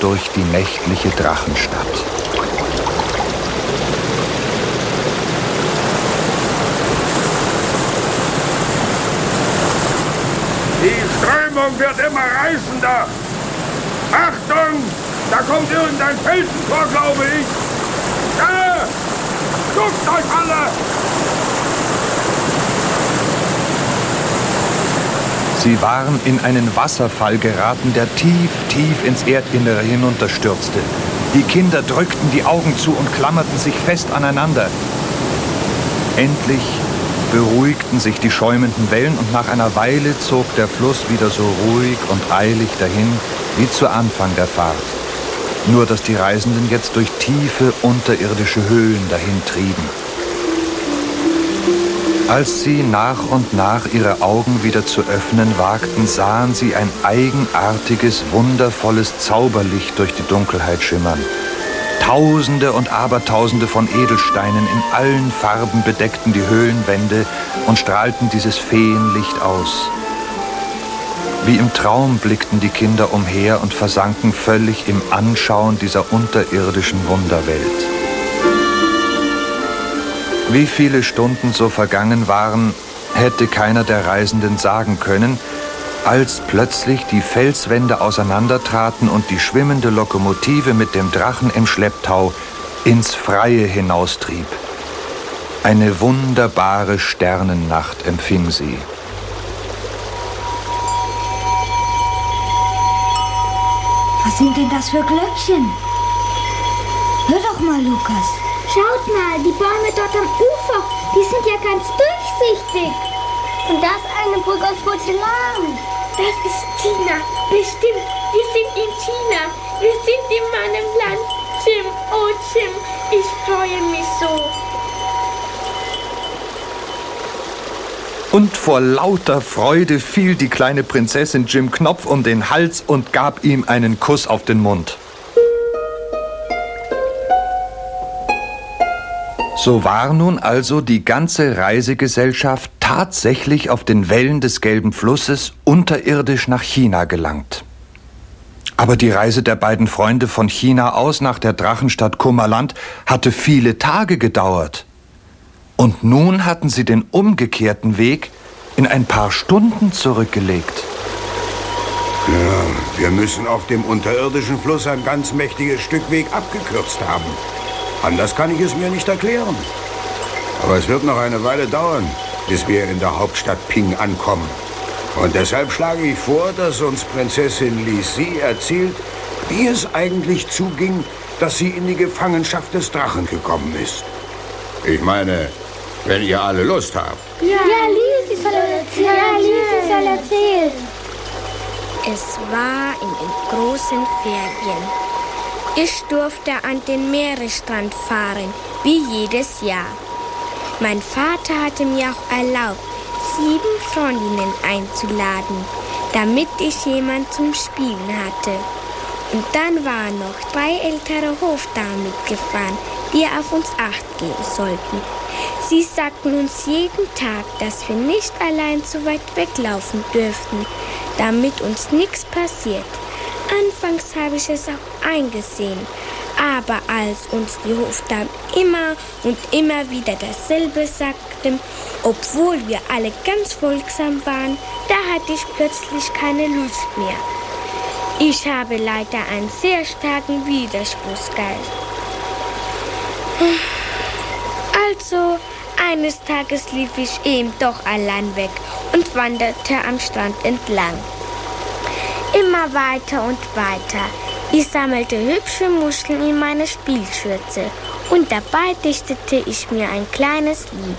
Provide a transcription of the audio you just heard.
durch die nächtliche Drachenstadt. Die Strömung wird immer reißender. Achtung, da kommt irgendein Felsentor, glaube ich. Da! Duckt euch alle! Sie waren in einen Wasserfall geraten, der tief, tief ins Erdinnere hinunterstürzte. Die Kinder drückten die Augen zu und klammerten sich fest aneinander. Endlich beruhigten sich die schäumenden Wellen und nach einer Weile zog der Fluss wieder so ruhig und eilig dahin wie zu Anfang der Fahrt. Nur dass die Reisenden jetzt durch tiefe unterirdische Höhlen dahin trieben. Als sie nach und nach ihre Augen wieder zu öffnen wagten, sahen sie ein eigenartiges, wundervolles Zauberlicht durch die Dunkelheit schimmern. Tausende und Abertausende von Edelsteinen in allen Farben bedeckten die Höhlenwände und strahlten dieses Feenlicht aus. Wie im Traum blickten die Kinder umher und versanken völlig im Anschauen dieser unterirdischen Wunderwelt. Wie viele Stunden so vergangen waren, hätte keiner der Reisenden sagen können, als plötzlich die Felswände auseinandertraten und die schwimmende Lokomotive mit dem Drachen im Schlepptau ins Freie hinaustrieb. Eine wunderbare Sternennacht empfing sie. Was sind denn das für Glöckchen? Hör doch mal, Lukas. Schaut mal, die Bäume dort am Ufer, die sind ja ganz durchsichtig. Und das eine Brücke aus Porzellan. Das ist China. Bestimmt, wir sind in China. Wir sind in meinem Land. Jim, oh Jim, ich freue mich so. Und vor lauter Freude fiel die kleine Prinzessin Jim Knopf um den Hals und gab ihm einen Kuss auf den Mund. So war nun also die ganze Reisegesellschaft tatsächlich auf den Wellen des Gelben Flusses unterirdisch nach China gelangt. Aber die Reise der beiden Freunde von China aus nach der Drachenstadt Kummerland hatte viele Tage gedauert. Und nun hatten sie den umgekehrten Weg in ein paar Stunden zurückgelegt. Ja, wir müssen auf dem unterirdischen Fluss ein ganz mächtiges Stück Weg abgekürzt haben. Anders kann ich es mir nicht erklären. Aber es wird noch eine Weile dauern, bis wir in der Hauptstadt Ping ankommen. Und deshalb schlage ich vor, dass uns Prinzessin Li Si erzählt, wie es eigentlich zuging, dass sie in die Gefangenschaft des Drachen gekommen ist. Ich meine, wenn ihr alle Lust habt. Ja, Lisi soll erzählen. Es war in den großen Ferien. Ich durfte an den Meeresstrand fahren, wie jedes Jahr. Mein Vater hatte mir auch erlaubt, 7 Freundinnen einzuladen, damit ich jemand zum Spielen hatte. Und dann waren noch 3 ältere Hofdamen mitgefahren, die auf uns Acht geben sollten. Sie sagten uns jeden Tag, dass wir nicht allein so weit weglaufen dürften, damit uns nichts passiert. Anfangs habe ich es auch eingesehen, aber als uns die Hofdamen immer und immer wieder dasselbe sagten, obwohl wir alle ganz folgsam waren, da hatte ich plötzlich keine Lust mehr. Ich habe leider einen sehr starken Widerspruchsgeist. Also, eines Tages lief ich eben doch allein weg und wanderte am Strand entlang. Immer weiter und weiter. Ich sammelte hübsche Muscheln in meine Spielschürze und dabei dichtete ich mir ein kleines Lied.